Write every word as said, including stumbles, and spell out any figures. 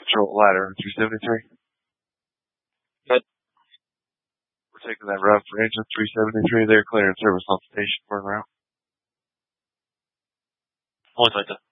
Control ladder three seventy-three. Good. We're taking that route for engine three seventy-three. They're clearing service on station for route. One second.